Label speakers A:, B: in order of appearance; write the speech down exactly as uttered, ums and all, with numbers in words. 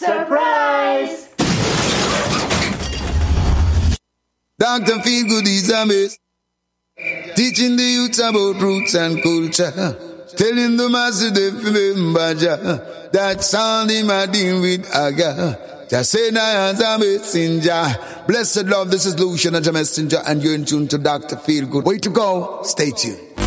A: Surprise!
B: Doctor Feelgood is a mess. Teaching the youth about roots and culture. Telling the masses they remember Jah. That's all they might deal with aga. Just say I as a messenger. Blessed love, this is Lucian as a messenger, and you're in tune to Doctor Feelgood. Way to go, stay tuned.